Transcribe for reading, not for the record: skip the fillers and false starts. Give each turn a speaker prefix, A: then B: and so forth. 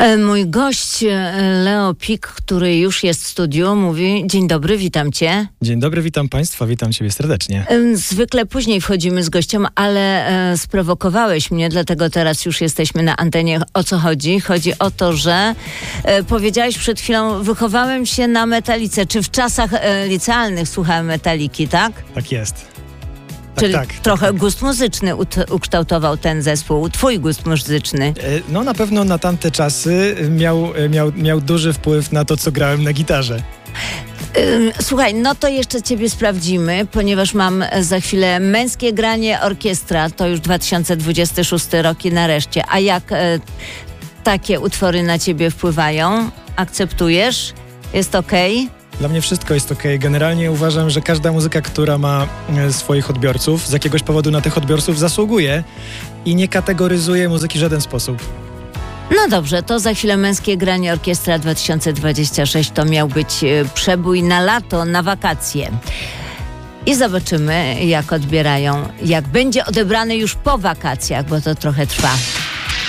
A: Mój gość Leo Pik, który już jest w studiu, mówi: dzień dobry, witam cię.
B: Dzień dobry, witam państwa, witam ciebie serdecznie.
A: Zwykle później wchodzimy z gościem, ale sprowokowałeś mnie, dlatego teraz już jesteśmy na antenie. O co chodzi? Chodzi o to, że powiedziałeś przed chwilą, wychowałem się na Metalice. Czy w czasach licealnych słuchałem Metaliki, tak?
B: Tak jest.
A: Czyli trochę gust muzyczny ukształtował ten zespół, twój gust muzyczny.
B: No na pewno na tamte czasy miał duży wpływ na to, co grałem na gitarze.
A: Słuchaj, no to jeszcze ciebie sprawdzimy, ponieważ mam za chwilę Męskie granie orkiestra, to już 2026 rok i nareszcie. A jak takie utwory na ciebie wpływają? Akceptujesz? Jest okej?
B: Dla mnie wszystko jest okej. Generalnie uważam, że każda muzyka, która ma swoich odbiorców, z jakiegoś powodu na tych odbiorców zasługuje i nie kategoryzuje muzyki w żaden sposób.
A: No dobrze, to za chwilę Męskie granie orkiestra 2026 to miał być przebój na lato, na wakacje. I zobaczymy, jak odbierają, jak będzie odebrany już po wakacjach, bo to trochę trwa.